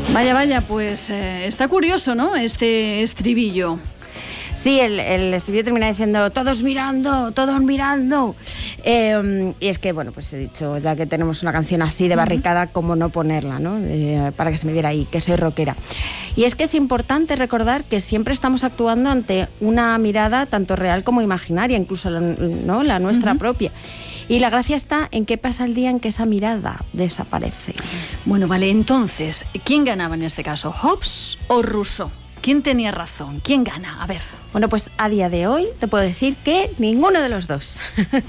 Vaya, vaya, pues está curioso, ¿no? Este estribillo. Sí, el estribillo termina diciendo todos mirando, todos mirando. Y es que, bueno, pues he dicho, ya que tenemos una canción así de barricada, ¿cómo no ponerla, ¿no? Para que se me viera ahí, que soy rockera. Y es que es importante recordar que siempre estamos actuando ante una mirada tanto real como imaginaria, incluso ¿no? La nuestra propia. Y la gracia está en qué pasa el día en que esa mirada desaparece. Bueno, vale, entonces, ¿quién ganaba en este caso? ¿Hobbes o Rousseau? ¿Quién tenía razón? ¿Quién gana? A ver. Bueno, pues a día de hoy te puedo decir que ninguno de los dos.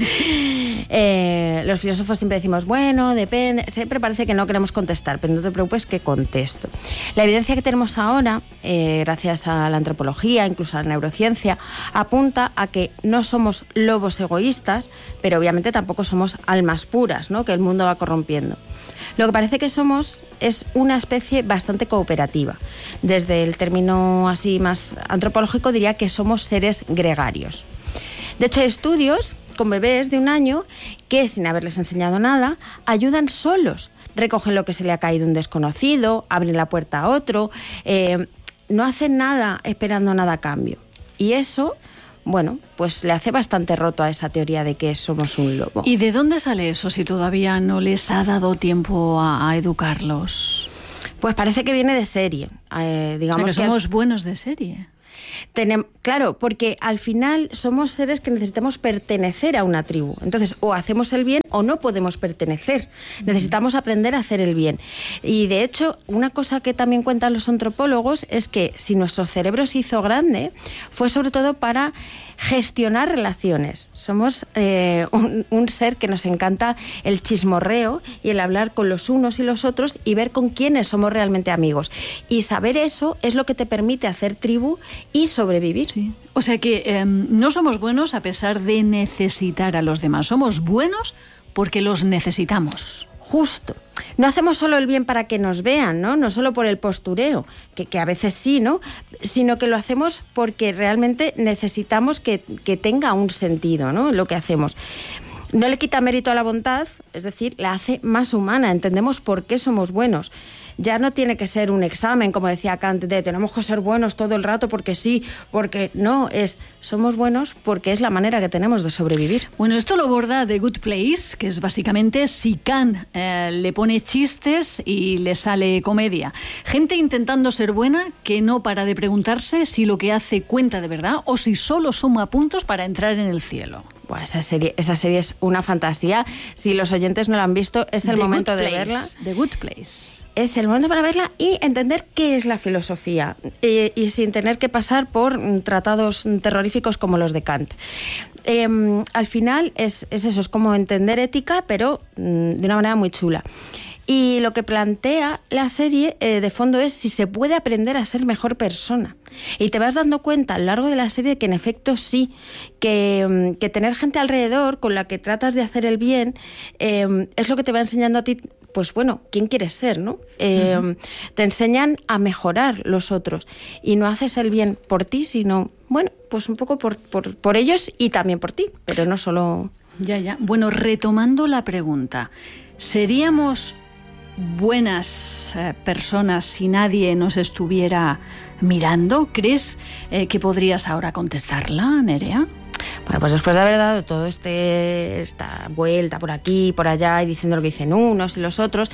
Los filósofos siempre decimos, bueno, depende, siempre parece que no queremos contestar, pero no te preocupes que contesto. La evidencia que tenemos ahora, gracias a la antropología, incluso a la neurociencia, apunta a que no somos lobos egoístas, pero obviamente tampoco somos almas puras, ¿no? Que el mundo va corrompiendo. Lo que parece que somos es una especie bastante cooperativa. Desde el término así más antropológico diría que somos seres gregarios. De hecho, hay estudios con bebés de 1 año que, sin haberles enseñado nada, ayudan solos. Recogen lo que se le ha caído a un desconocido, abren la puerta a otro, no hacen nada esperando nada a cambio. Y eso, bueno, pues le hace bastante roto a esa teoría de que somos un lobo. ¿Y de dónde sale eso si todavía no les ha dado tiempo a educarlos? Pues parece que viene de serie. Digamos, o sea, que somos buenos de serie. Claro, porque al final somos seres que necesitamos pertenecer a una tribu. Entonces, o hacemos el bien o no podemos pertenecer. Necesitamos aprender a hacer el bien. Y de hecho, una cosa que también cuentan los antropólogos es que si nuestro cerebro se hizo grande, fue sobre todo para gestionar relaciones. Somos un ser que nos encanta el chismorreo y el hablar con los unos y los otros y ver con quiénes somos realmente amigos. Y saber eso es lo que te permite hacer tribu y sobrevivir. Sí. O sea que no somos buenos a pesar de necesitar a los demás. Somos buenos porque los necesitamos. Justo. No hacemos solo el bien para que nos vean, ¿no? No solo por el postureo, que a veces sí, ¿no? Sino que lo hacemos porque realmente necesitamos que tenga un sentido, ¿no? Lo que hacemos. No le quita mérito a la bondad, es decir, la hace más humana. Entendemos por qué somos buenos. Ya no tiene que ser un examen, como decía Kant, de tenemos que ser buenos todo el rato porque sí, porque no, somos buenos porque es la manera que tenemos de sobrevivir. Bueno, esto lo aborda The Good Place, que es básicamente si Kant le pone chistes y le sale comedia. Gente intentando ser buena que no para de preguntarse si lo que hace cuenta de verdad o si solo suma puntos para entrar en el cielo. Bueno, esa serie es una fantasía. Si los oyentes no la han visto, es el momento de verla. The Good Place. Es el momento para verla y entender qué es la filosofía. Y sin tener que pasar por tratados terroríficos como los de Kant. Al final es eso, es como entender ética, pero de una manera muy chula. Y lo que plantea la serie de fondo es si se puede aprender a ser mejor persona. Y te vas dando cuenta a lo largo de la serie que en efecto sí, que tener gente alrededor con la que tratas de hacer el bien es lo que te va enseñando a ti, pues bueno, quién quieres ser, ¿no? Te enseñan a mejorar los otros y no haces el bien por ti, sino, bueno, pues un poco por ellos y también por ti, pero no solo... Ya. Bueno, retomando la pregunta, ¿seríamos buenas personas si nadie nos estuviera mirando? ¿Crees que podrías ahora contestarla, Nerea? Bueno, pues después de haber dado todo esta vuelta por aquí y por allá y diciendo lo que dicen unos y los otros,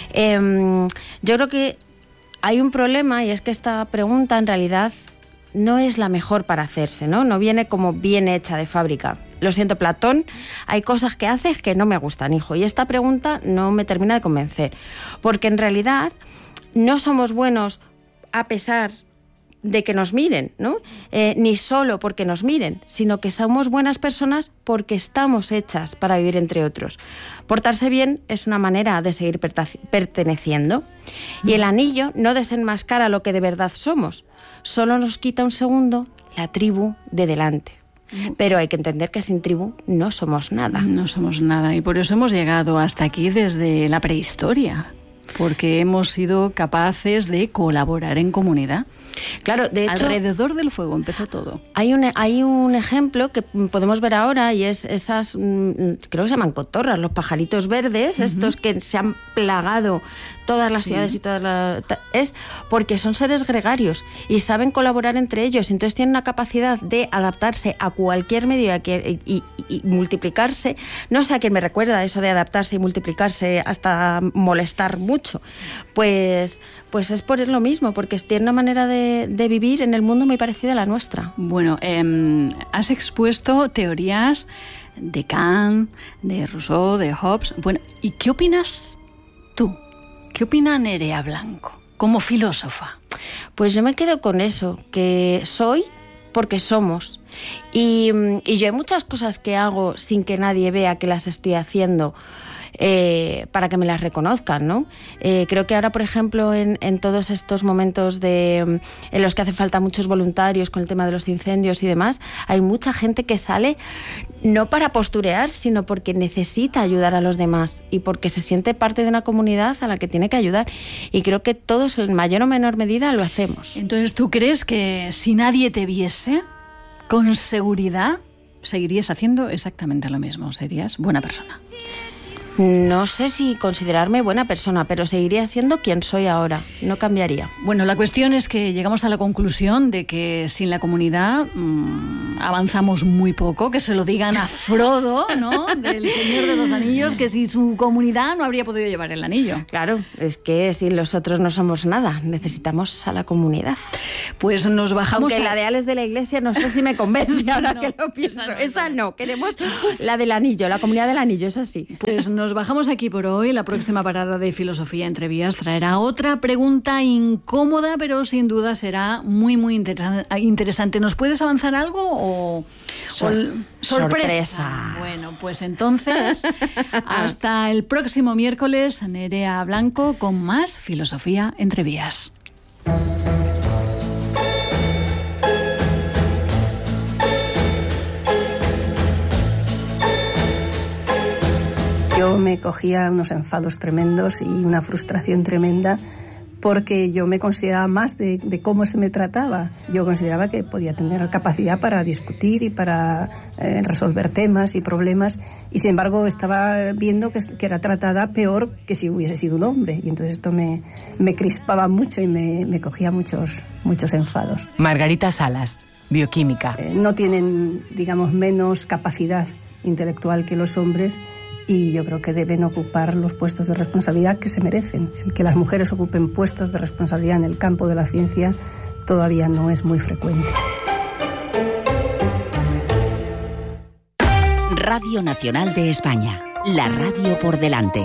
yo creo que hay un problema y es que esta pregunta en realidad no es la mejor para hacerse, ¿no? No viene como bien hecha de fábrica. Lo siento, Platón, hay cosas que haces que no me gustan, hijo. Y esta pregunta no me termina de convencer. Porque en realidad no somos buenos a pesar de que nos miren, ¿no? Ni solo porque nos miren, sino que somos buenas personas porque estamos hechas para vivir entre otros. Portarse bien es una manera de seguir perteneciendo. Y el anillo no desenmascara lo que de verdad somos. Solo nos quita un segundo la tribu de delante. Pero hay que entender que sin tribu no somos nada. No somos nada y por eso hemos llegado hasta aquí desde la prehistoria. Porque hemos sido capaces de colaborar en comunidad. Claro, de hecho, alrededor del fuego empezó todo. Hay un ejemplo que podemos ver ahora y es esas, creo que se llaman cotorras, los pajaritos verdes, estos que se han plagado todas las ciudades y todas las... Es porque son seres gregarios y saben colaborar entre ellos, entonces tienen una capacidad de adaptarse a cualquier medio y multiplicarse. No sé a quién me recuerda eso de adaptarse y multiplicarse hasta molestar mucho. Pues es por lo mismo, porque tiene una manera de vivir en el mundo muy parecida a la nuestra. Bueno, has expuesto teorías de Kant, de Rousseau, de Hobbes. Bueno, ¿y qué opinas tú? ¿Qué opina Nerea Blanco como filósofa? Pues yo me quedo con eso, que soy porque somos. Y yo hay muchas cosas que hago sin que nadie vea que las estoy haciendo, para que me las reconozcan, ¿no? Creo que ahora, por ejemplo, en todos estos momentos en los que hace falta muchos voluntarios con el tema de los incendios y demás, hay mucha gente que sale no para posturear, sino porque necesita ayudar a los demás y porque se siente parte de una comunidad a la que tiene que ayudar. Y creo que todos, en mayor o menor medida, lo hacemos. Entonces, ¿tú crees que si nadie te viese, con seguridad, seguirías haciendo exactamente lo mismo? ¿Serías buena persona? No sé si considerarme buena persona, pero seguiría siendo quien soy ahora. No cambiaría. Bueno, la cuestión es que llegamos a la conclusión de que sin la comunidad avanzamos muy poco. Que se lo digan a Frodo, ¿no? Del Señor de los Anillos, que sin su comunidad no habría podido llevar el anillo. Claro, es que sin los otros no somos nada. Necesitamos a la comunidad. Pues nos bajamos. Aunque la de Ales de la Iglesia no sé si me convence ahora que lo pienso. Esa no. Queremos la del anillo, la comunidad del anillo, es así. Pues nos bajamos aquí por hoy. La próxima parada de Filosofía entre Vías traerá otra pregunta incómoda, pero sin duda será muy, muy interesante. ¿Nos puedes avanzar algo o sorpresa? Bueno, pues entonces, hasta el próximo miércoles, Nerea Blanco con más Filosofía entre Vías. Yo me cogía unos enfados tremendos y una frustración tremenda porque yo me consideraba más de cómo se me trataba. Yo consideraba que podía tener capacidad para discutir y para resolver temas y problemas, y sin embargo estaba viendo que era tratada peor que si hubiese sido un hombre, y entonces esto me crispaba mucho y me cogía muchos enfados. Margarita Salas, bioquímica. No tienen, digamos, menos capacidad intelectual que los hombres, y yo creo que deben ocupar los puestos de responsabilidad que se merecen. El que las mujeres ocupen puestos de responsabilidad en el campo de la ciencia todavía no es muy frecuente. Radio Nacional de España, la radio por delante.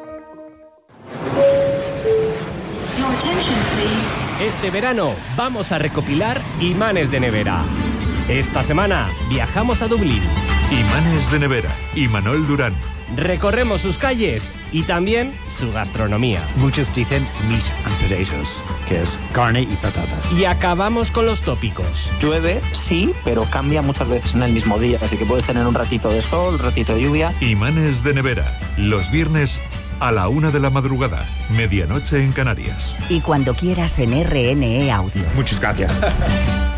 Este verano vamos a recopilar imanes de nevera. Esta semana viajamos a Dublín. Imanes de nevera, Imanol Durán. Recorremos sus calles y también su gastronomía. Muchos dicen meat and potatoes, que es carne y patatas. Y acabamos con los tópicos. Llueve, sí, pero cambia muchas veces en el mismo día, así que puedes tener un ratito de sol, un ratito de lluvia. Imanes de nevera, los viernes a la 1 de la madrugada, medianoche en Canarias. Y cuando quieras en RNE Audio. Muchas gracias.